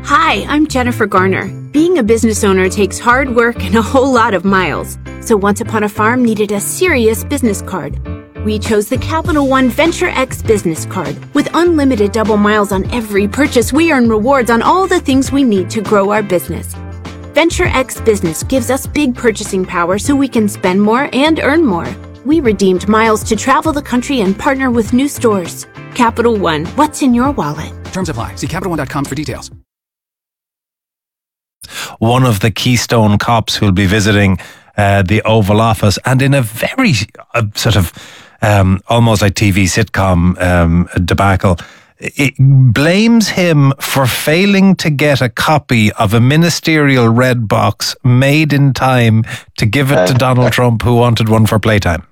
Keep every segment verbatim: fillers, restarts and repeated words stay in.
Hi, I'm Jennifer Garner. Being a business owner takes hard work and a whole lot of miles. So Once Upon a Farm needed a serious business card. We chose the Capital One Venture X business card. With unlimited double miles on every purchase, we earn rewards on all the things we need to grow our business. Venture X Business gives us big purchasing power so we can spend more and earn more. We redeemed miles to travel the country and partner with new stores. Capital One, what's in your wallet? Terms apply. See Capital One dot com for details. One of the Keystone cops who'll be visiting uh, the Oval Office, and in a very uh, sort of um, almost like T V sitcom um, debacle, it blames him for failing to get a copy of a ministerial red box made in time to give it to Donald Trump, who wanted one for playtime.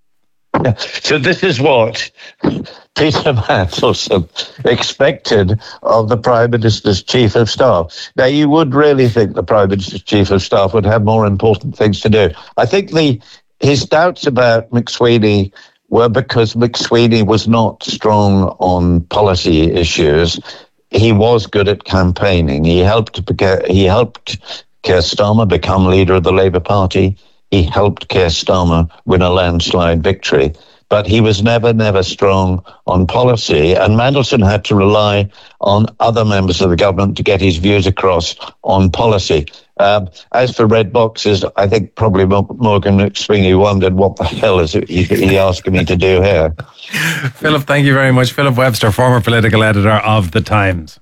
So this is what Peter Mandelson expected of the Prime Minister's Chief of Staff. Now, you would really think the Prime Minister's Chief of Staff would have more important things to do. I think the his doubts about McSweeney were because McSweeney was not strong on policy issues. He was good at campaigning. He helped he helped Keir Starmer become leader of the Labour Party. He helped Keir Starmer win a landslide victory. But he was never, never strong on policy. And Mandelson had to rely on other members of the government to get his views across on policy. Um, as for red boxes, I think probably Morgan McSweeney wondered what the hell is it he, he asking me to do here. Philip, thank you very much. Philip Webster, former political editor of The Times.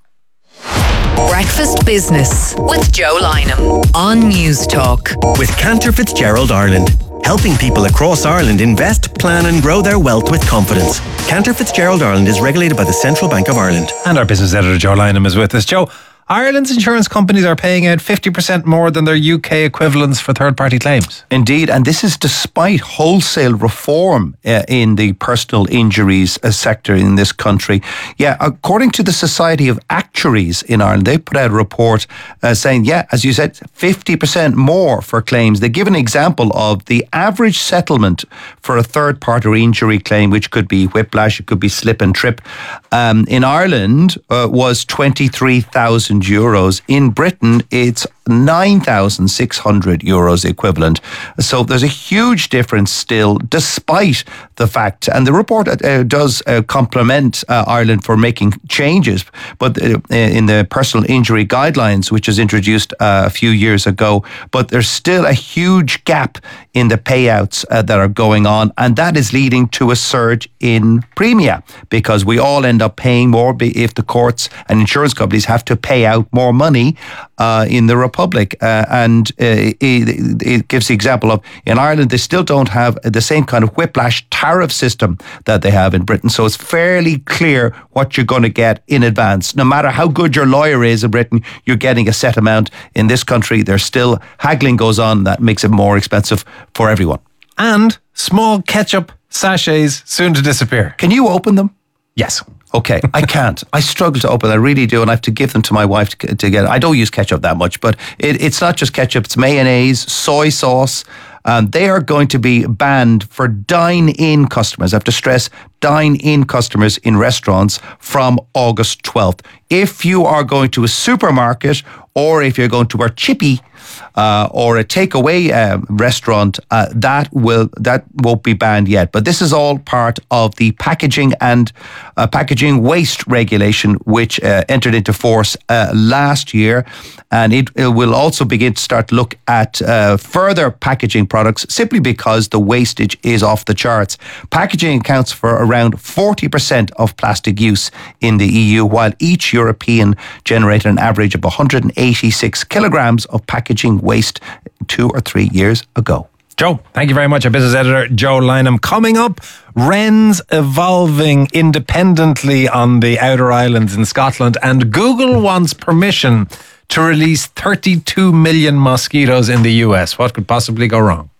Breakfast Business with Joe Lynham on News Talk. With Cantor Fitzgerald Ireland, helping people across Ireland invest, plan and grow their wealth with confidence. Cantor Fitzgerald Ireland is regulated by the Central Bank of Ireland. And our business editor Joe Lynham is with us. Joe, Ireland's insurance companies are paying out fifty percent more than their U K equivalents for third-party claims. Indeed, and this is despite wholesale reform uh, in the personal injuries uh, sector in this country. Yeah, according to the Society of Actuaries in Ireland, they put out a report uh, saying, yeah, as you said, fifty percent more for claims. They give an example of the average settlement for a third-party injury claim, which could be whiplash, it could be slip and trip, um, in Ireland uh, was twenty-three thousand euros. In Britain, it's nine thousand six hundred euros equivalent. So there's a huge difference still, despite the fact, and the report uh, does uh, compliment uh, Ireland for making changes, but uh, in the personal injury guidelines, which was introduced uh, a few years ago, but there's still a huge gap in the payouts uh, that are going on, and that is leading to a surge in premia, because we all end up paying more if the courts and insurance companies have to pay out more money uh, in the Republic. Uh, and uh, it, it gives the example of, in Ireland, they still don't have the same kind of whiplash tariff system that they have in Britain. So it's fairly clear what you're going to get in advance. No matter how good your lawyer is in Britain, you're getting a set amount. In this country, there's still haggling goes on that makes it more expensive for everyone. And small ketchup sachets soon to disappear. Can you open them? Yes. Okay, I can't. I struggle to open. I really do, and I have to give them to my wife to, to get. I don't use ketchup that much, but it, it's not just ketchup. It's mayonnaise, soy sauce. Um, they are going to be banned for dine-in customers. I have to stress, dine-in customers in restaurants from August twelfth. If you are going to a supermarket, or if you're going to a chippy uh, or a takeaway uh, restaurant, uh, that will that won't be banned yet. But this is all part of the packaging and uh, packaging waste regulation, which uh, entered into force uh, last year, and it, it will also begin to start to look at uh, further packaging products, simply because the wastage is off the charts. Packaging accounts for around forty percent of plastic use in the E U, while each European generated an average of one hundred eighty-six kilograms of packaging waste two or three years ago. Joe, thank you very much. Our business editor, Joe Lynham. Coming up, wrens evolving independently on the outer islands in Scotland, and Google wants permission to release thirty-two million mosquitoes in the U S. What could possibly go wrong?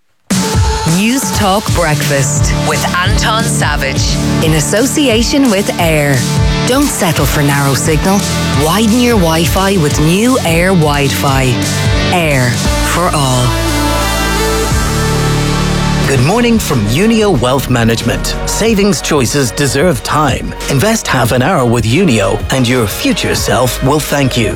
News Talk Breakfast with Anton Savage in association with Air. Don't settle for narrow signal. Widen your Wi-Fi with new Air Wi-Fi. Air for all. Good morning from Unio Wealth Management. Savings choices deserve time. Invest half an hour with Unio and your future self will thank you.